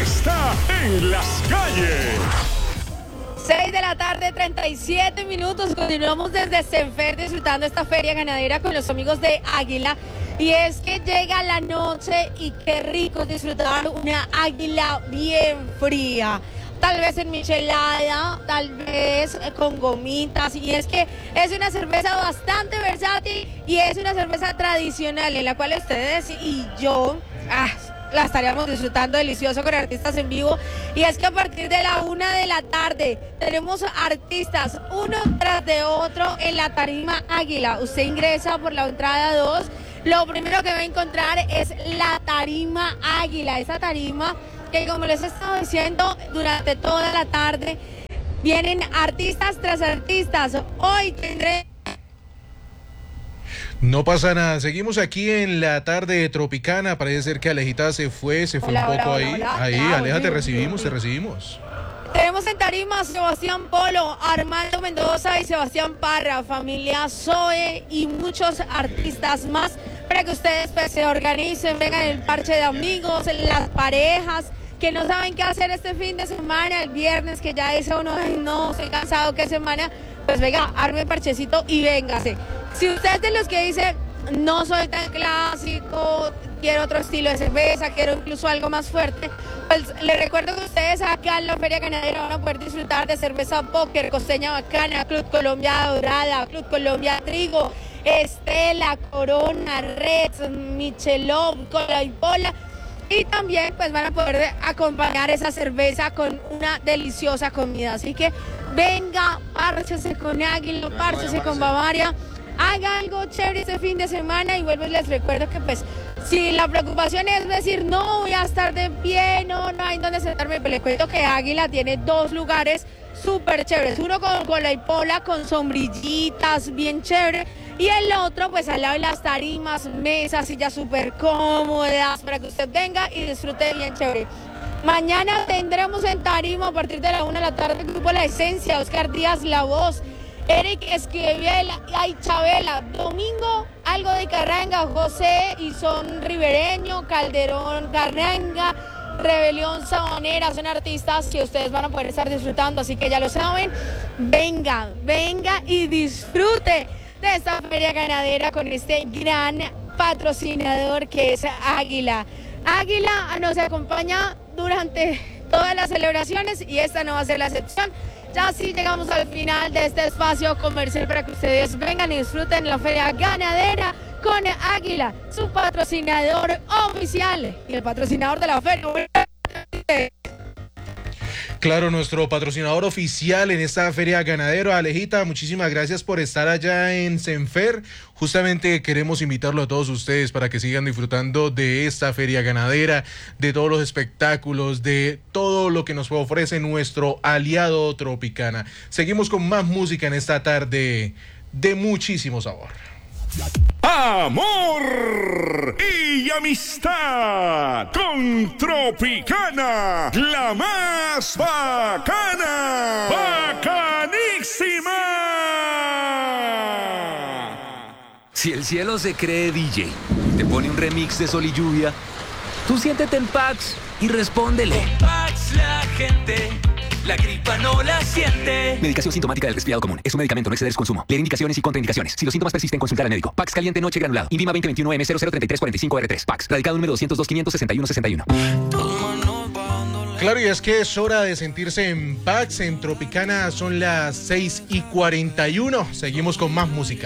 está en las calles. 6 de la tarde, 37 minutos. Continuamos desde Senfer disfrutando esta feria ganadera con los amigos de Águila. Y es que llega la noche y qué rico disfrutar una águila bien fría. Tal vez en michelada, tal vez con gomitas. Y es que es una cerveza bastante versátil y es una cerveza tradicional en la cual ustedes y yo la estaríamos disfrutando delicioso con artistas en vivo. Y es que a partir de la 1 de la tarde tenemos artistas uno tras de otro en la tarima Águila. Usted ingresa por la entrada 2. Lo primero que va a encontrar es la tarima Águila. Esa tarima que, como les he estado diciendo durante toda la tarde, vienen artistas tras artistas. Hoy tendré... No pasa nada, seguimos aquí en la tarde tropicana. Parece ser que Alejita se fue Hola, un poco hola, ahí. hola. Ahí, Aleja, te recibimos. Tenemos en tarima Sebastián Polo, Armando Mendoza y Sebastián Parra, familia Zoe y muchos artistas más para que ustedes pues, se organicen, vengan el parche de amigos, las parejas que no saben qué hacer este fin de semana, el viernes que ya dice uno, ay no, estoy cansado, ¿qué semana? Pues venga, arme parchecito y véngase. Si usted es de los que dice, no soy tan clásico, quiero otro estilo de cerveza, quiero incluso algo más fuerte, pues les recuerdo que ustedes acá en la Feria Ganadera van a poder disfrutar de cerveza Póker, Costeña Bacana, Club Colombia Dorada, Club Colombia Trigo, Estela, Corona, Reds, Michelob, Cola y Pola. Y también pues van a poder acompañar esa cerveza con una deliciosa comida. Así que venga, párchese con Águila, párchese con Bavaria. Haga algo chévere este fin de semana y vuelvo y les recuerdo que pues si la preocupación es decir no voy a estar de pie, no hay donde sentarme, pues les cuento que Águila tiene 2 lugares súper chéveres, uno con cola y pola, con sombrillitas, bien chévere, y el otro pues al lado de las tarimas, mesas, sillas súper cómodas para que usted venga y disfrute bien chévere. Mañana tendremos en tarima a partir de la 1 de la tarde el grupo La Esencia, Oscar Díaz La Voz, Eric Esquivel y Chabela. Domingo algo de carranga, José y Son Ribereño, Calderón Carranga, Rebelión Sabanera, son artistas que ustedes van a poder estar disfrutando, así que ya lo saben, venga y disfrute de esta feria ganadera con este gran patrocinador que es Águila. Águila nos acompaña durante todas las celebraciones y esta no va a ser la excepción. Ya sí llegamos al final de este espacio comercial para que ustedes vengan y disfruten la feria ganadera con Águila, su patrocinador oficial y el patrocinador de la feria. Claro, nuestro patrocinador oficial en esta feria ganadera. Alejita, muchísimas gracias por estar allá en Senfer. Justamente queremos invitarlo a todos ustedes para que sigan disfrutando de esta feria ganadera, de todos los espectáculos, de todo lo que nos ofrece nuestro aliado Tropicana. Seguimos con más música en esta tarde de muchísimo sabor. Amor y amistad con Tropicana, la más bacana, bacanísima. Si el cielo se cree DJ, te pone un remix de Sol y Lluvia, tú siéntete en Pax y respóndele. En Pax la gente la gripa no la siente. Medicación sintomática del resfriado común. Es un medicamento, no exceder su consumo. Leer indicaciones y contraindicaciones. Si los síntomas persisten, consultar al médico. Pax caliente noche granulado. Invima 2021M003345R3. Pax. Radicado número 202-561-61. Claro, y es que es hora de sentirse en Pax. En Tropicana son las 6:41. Seguimos con más música.